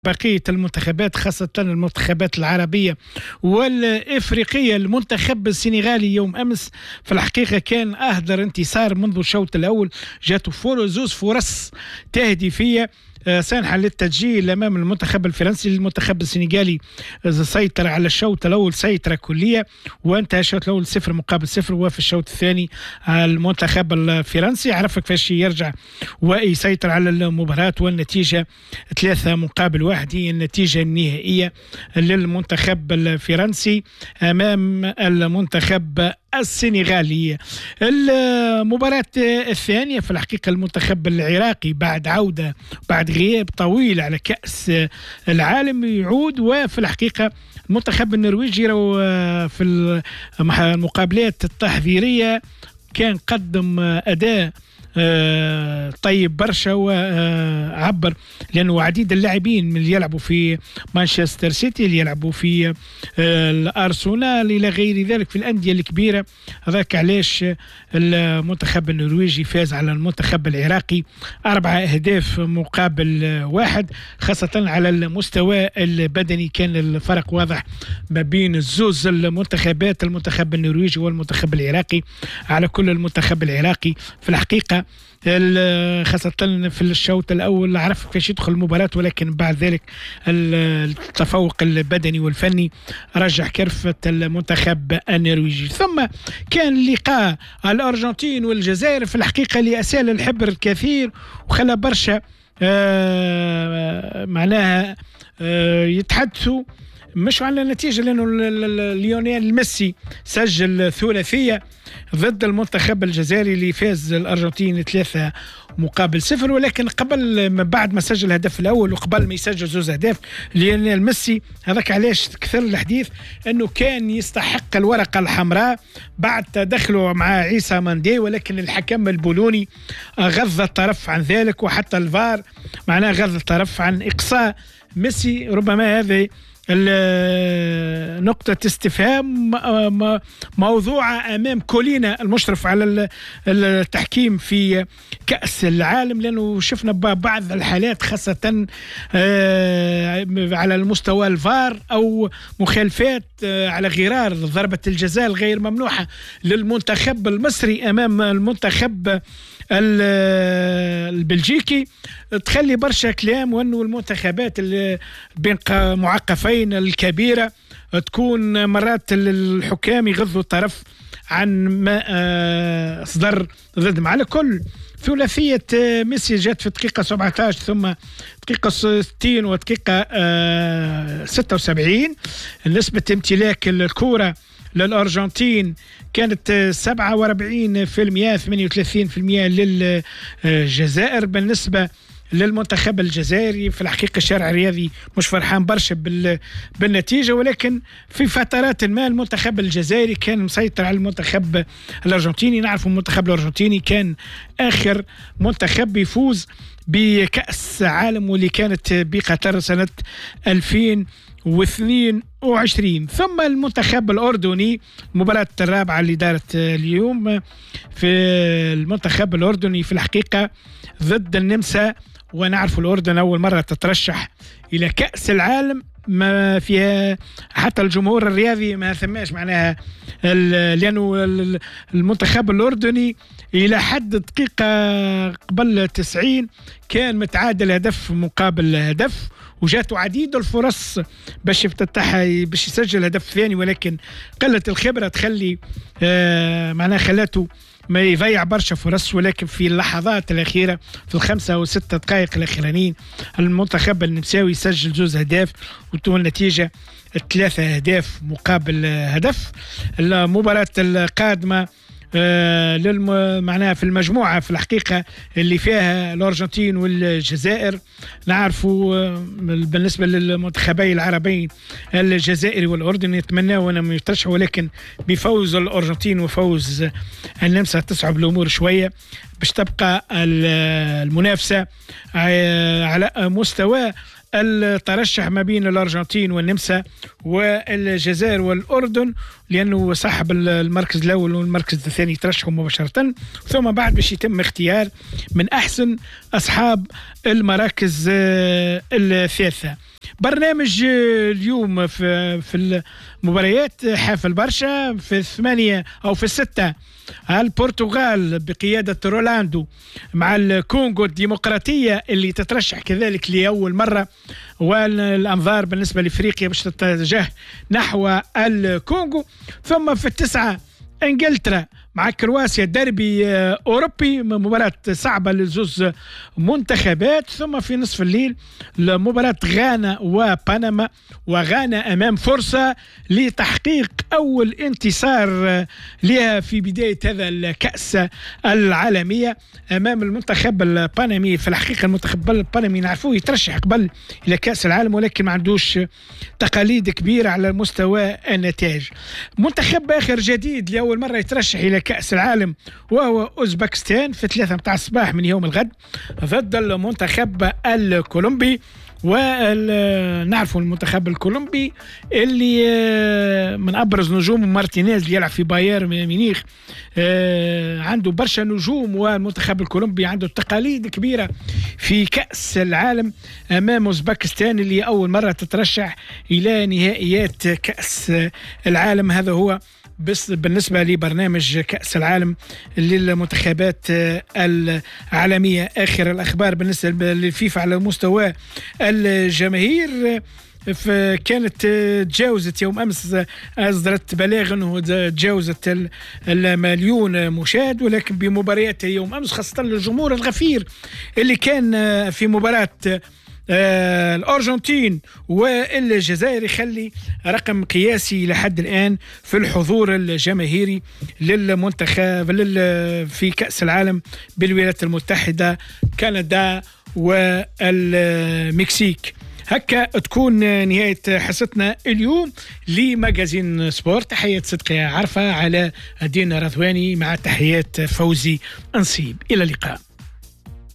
بقية المنتخبات خاصة المنتخبات العربية والإفريقية. المنتخب السنغالي يوم أمس في الحقيقة كان أهدر انتصار منذ الشوط الأول، جاته زوز فرص تهديفية سانحة للتسجيل أمام المنتخب الفرنسي. المنتخب السنغالي سيطر على الشوط الأول سيطرة كلية، وانتهى الشوط الأول 0-0. وفي الشوط الثاني المنتخب الفرنسي عرف كيفاش يرجع ويسيطر على المباراة، والنتيجة 3-1 هي النتيجة النهائية للمنتخب الفرنسي أمام المنتخب السنغالي. المباراة الثانية في الحقيقة المنتخب العراقي بعد عودة بعد غياب طويل على كأس العالم يعود، وفي الحقيقة المنتخب النرويجي في المقابلات التحضيرية كان قدم أداء طيب برشا، وعبر لأنه عديد اللاعبين اللي يلعبوا في مانشستر سيتي، اللي يلعبوا في الأرسنال إلى غير ذلك في الأندية الكبيرة. هذاك علاش المنتخب النرويجي فاز على المنتخب العراقي 4 أهداف مقابل 1. خاصة على المستوى البدني كان الفرق واضح ما بين الزوز المنتخبات، المنتخب النرويجي والمنتخب العراقي. على كل المنتخب العراقي في الحقيقة خاصة في الشوط الأول عرف كيفاش يدخل المباراة، ولكن بعد ذلك التفوق البدني والفني رجح كرفة المنتخب النرويجي. ثم كان لقاء الأرجنتين والجزائر في الحقيقة اللي أسال الحبر الكثير وخلى برشا معناها يتحدثوا مش على النتيجة، لأنه ليونيل ميسي سجل ثلاثية ضد المنتخب الجزائري اللي فاز الأرجنتين 3-0. ولكن قبل بعد ما سجل الهدف الأول وقبل ما يسجل 2 أهداف ليونيل ميسي، هذاك علاش كثر الحديث أنه كان يستحق الورقة الحمراء بعد تدخله مع عيسى ماندي، ولكن الحكم البولوني غض الطرف عن ذلك، وحتى الفار معناه غض الطرف عن إقصاء ميسي. ربما هذه نقطة استفهام موضوعة أمام كولينا المشرف على التحكيم في كأس العالم، لأنه شفنا بعض الحالات خاصة على المستوى الفار أو مخالفات على غرار ضربة الجزاء الغير ممنوحة للمنتخب المصري أمام المنتخب البلجيكي، تخلي برشا كلام، وأنه المنتخبات اللي بين معقفين الكبيرة تكون مرات الحكام يغضوا الطرف عن ما أصدر ضدهم. على كل ثلاثية ميسي جات في الدقيقة 17 ثم دقيقة 60 ودقيقة 76. نسبة امتلاك الكرة للأرجنتين كانت 47%، 38% للجزائر. بالنسبة للمنتخب الجزائري في الحقيقة الشارع الرياضي مش فرحان برشا بالنتيجة، ولكن في فترات ما المنتخب الجزائري كان مسيطر على المنتخب الأرجنتيني. نعرف المنتخب الأرجنتيني كان آخر منتخب يفوز بكأس عالم واللي كانت بقطر سنة 2022. ثم المنتخب الأردني المباراة الرابعة اللي دارت اليوم في المنتخب الأردني في الحقيقة ضد النمسا، ونعرف الأردن أول مرة تترشح إلى كأس العالم ما فيها حتى الجمهور الرياضي ما ثماش معناها، لأنه المنتخب الأردني إلى حد دقيقة قبل 90 كان متعادل هدف مقابل هدف، وجاته عديد الفرص باش يفتتح باش يسجل هدف ثاني، ولكن قلة الخبرة تخلي معناها خلاته ما يضيع برشا فرص. ولكن في اللحظات الأخيرة في 5 أو 6 دقائق الأخيرانيين المنتخب النمساوي سجل 2 أهداف والنتيجة 3 أهداف مقابل هدف. المباراة القادمة معناها في المجموعة في الحقيقة اللي فيها الأرجنتين والجزائر، نعرفوا بالنسبة للمنتخبين العربيين الجزائري والأردن يتمنوا أنهم يترشحوا، ولكن بفوز الأرجنتين وفوز النمسا تصعب الأمور شوية باش تبقى المنافسة على مستوى الترشح ما بين الأرجنتين والنمسا والجزائر والأردن، لأنه صاحب المركز الأول والمركز الثاني ترشحوا مباشرة، ثم بعد باش يتم اختيار من أحسن أصحاب المراكز الثالثة. برنامج اليوم في المباريات حافل برشا. في 8 أو في 6 البرتغال بقيادة رولاندو مع الكونغو الديمقراطية اللي تترشح كذلك لأول مرة، والأنظار بالنسبة لإفريقيا باش تتجه نحو الكونغو. ثم في 9 انجلترا مع كرواسيا، ديربي اوروبي، مباراة صعبة للزوز منتخبات. ثم في نصف الليل مباراة غانا وبنما، وغانا امام فرصة لتحقيق اول انتصار لها في بداية هذا الكأس العالمية امام المنتخب البنمي. في الحقيقة المنتخب البنمي نعرفوه يترشح قبل الى كأس العالم، ولكن ما عندوش تقاليد كبيرة على مستوى النتائج. منتخب اخر جديد لاول مرة يترشح الى كأس العالم وهو أوزبكستان في 3 متاع الصباح من يوم الغد ضد المنتخب الكولومبي. ونعرفوا المنتخب الكولومبي اللي من أبرز نجوم مارتينيز اللي يلعب في بايرن ميونخ، عنده برشا نجوم، والمنتخب الكولومبي عنده تقاليد كبيرة في كأس العالم أمام أوزبكستان اللي أول مرة تترشح إلى نهائيات كأس العالم. هذا هو بس بالنسبة لبرنامج كأس العالم للمنتخبات العالمية. آخر الأخبار بالنسبة للفيفا على مستوى الجماهير، كانت تجاوزت يوم أمس، أصدرت بلاغ أنه تجاوزت المليون مشاهد، ولكن بمباريات يوم أمس خاصة الجمهور الغفير اللي كان في مباراة الأرجنتين والجزائر يخلي رقم قياسي لحد الآن في الحضور الجماهيري للمنتخب في كأس العالم بالولايات المتحدة، كندا والمكسيك. هكا تكون نهاية حصتنا اليوم لمجازين سبورت. تحيات صدقي عرفة على الدين رضواني مع تحيات فوزي أنصيب. إلى اللقاء.